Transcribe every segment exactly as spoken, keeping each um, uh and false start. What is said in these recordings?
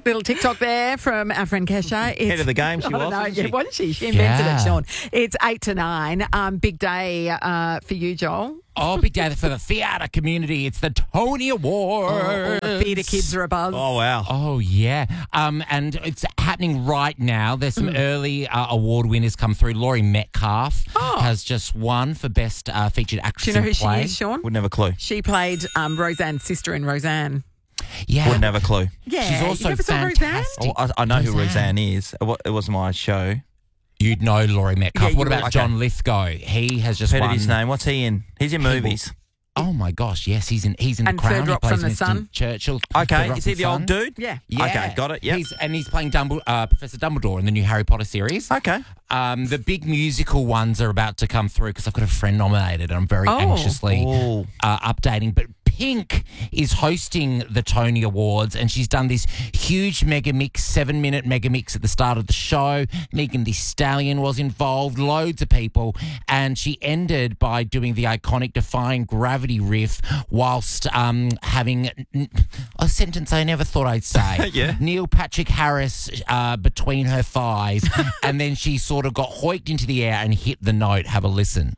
Little TikTok there from our friend Kesha. It's, Head of the game, she I don't was, know, wasn't yeah, she? wasn't she? She invented Yeah. it, Sean. It's eight to nine. Um, big day uh, for you, Joel. Oh, big day for the theatre community. It's the Tony Awards. All the theatre kids are a buzz. Oh, wow. Oh, yeah. Um, and it's happening right now. There's some early uh, award winners come through. Laurie Metcalf Oh. has just won for Best uh, Featured Actress Do you know in who she Play. is, Sean? Wouldn't have a clue. She played um, Roseanne's sister in Roseanne. Yeah. Wouldn't have a clue. Yeah, She's you also never saw Roseanne? fantastic. Oh, I, I know who Roseanne. Roseanne is. It wa- it was my show. You'd know Laurie Metcalf. Yeah, what you about would. John Lithgow? He has just Heard won. of his name. What's he in? He's in He will- movies. Oh, my gosh, yes. He's in He's in And The Crown. Third He Rock plays from the Winston Sun. Churchill. Okay, Third Rock is he from the Sun. old dude? Yeah. Yeah. Okay, got it, yep. He's, and he's playing Dumbledore, uh, Professor Dumbledore in the new Harry Potter series. Okay. Um, the big musical ones are about to come through because I've got a friend nominated and I'm very Oh. anxiously Oh. uh, updating. But Pink is hosting the Tony Awards and she's done this huge mega mix, seven minute mega mix at the start of the show. Megan Thee Stallion was involved, loads of people. And she ended by doing the iconic Defying Gravity riff whilst um, having n- a sentence I never thought I'd say. Yeah. Neil Patrick Harris uh, between her thighs. And then she sort of got hoiked into the air and hit the note. Have a listen.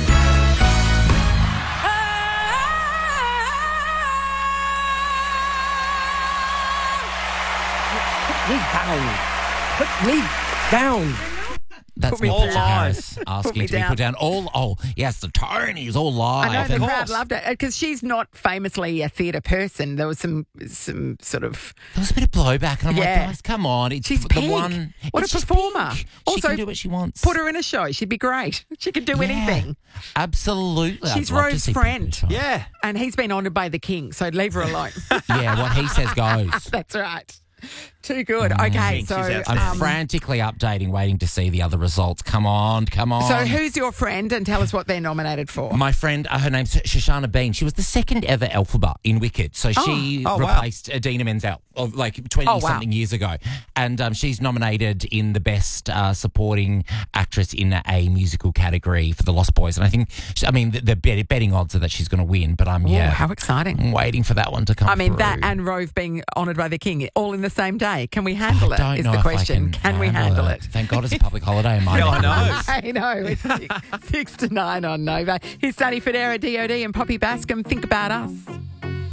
Me down. Put me down. That's Put me Neil down. Patrick All Harris Put asking me to be down. put down. All, oh, yes, the Tonys, all live. I know the And crowd loved it because she's not famously a theatre person. There was some some sort of there was a bit of blowback, and I'm Yeah. like, guys, come on. It's She's the Pink. one. What a it's just performer. Pink. She Also, can do what she wants. put her in a show. She'd be great. She could do Yeah, anything. Absolutely. She's I'd love to Rose's see Pink friend. in a show. Yeah. And he's been honoured by the king, so leave her alone. Yeah, what he says goes. That's right. Too good. Mm. Okay, She's so outstanding. I'm um, frantically updating, waiting to see the other results. Come on, come on. so who's your friend, and tell us what they're nominated for? My friend, uh, her name's Shoshana Bean. She was the second ever Elphaba in Wicked. So she Oh, wow. replaced Adina Menzel of like twenty Oh, wow. something years ago. And um, she's nominated in the best uh, supporting actress in a musical category for The Lost Boys. And I think, I mean, the, the bet- betting odds are that she's going to win, but I'm, Ooh, yeah, how exciting. I'm waiting for that one to come I mean, through. that and Rove being honoured by the king all in the same day. Can we handle I it? don't Is know the if I question. can we handle it? Thank God it's a public holiday in my Yeah, I neck of the know. woods. I know. It's six, six to nine on Nova. Here's Sunny Federa, D O D, and Poppy Bascom. Think about us.